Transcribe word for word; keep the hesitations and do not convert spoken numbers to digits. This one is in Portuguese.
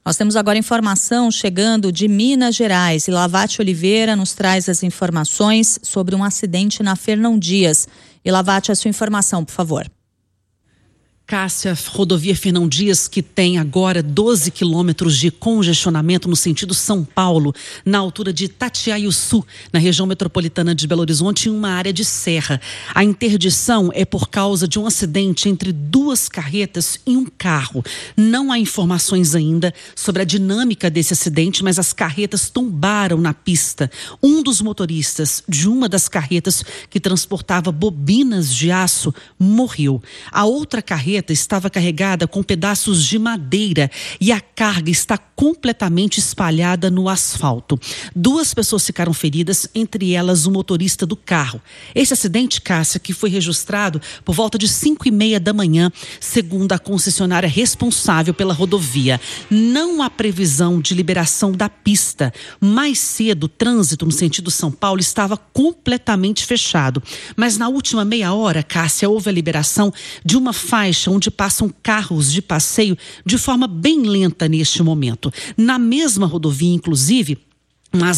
Nós temos agora informação chegando de Minas Gerais e Lavate Oliveira nos traz as informações sobre um acidente na Fernão Dias. E Lavate, a sua informação, por favor. Cássia, rodovia Fernão Dias, que tem agora doze quilômetros de congestionamento no sentido São Paulo, na altura de Itatiaiuçu, na região metropolitana de Belo Horizonte, em uma área de serra. A interdição é por causa de um acidente entre duas carretas e um carro. Não há informações ainda sobre a dinâmica desse acidente, mas as carretas tombaram na pista. Um dos motoristas de uma das carretas que transportava bobinas de aço morreu. A outra carreta estava carregada com pedaços de madeira e a carga está completamente espalhada no asfalto. Duas pessoas ficaram feridas, entre elas o motorista do carro. Esse acidente, Cássia, que foi registrado por volta de cinco e meia da manhã, segundo a concessionária responsável pela rodovia. Não há previsão de liberação da pista. Mais cedo, o trânsito no sentido São Paulo estava completamente fechado. Mas na última meia hora, Cássia, houve a liberação de uma faixa onde passam carros de passeio de forma bem lenta neste momento. Na mesma rodovia, inclusive,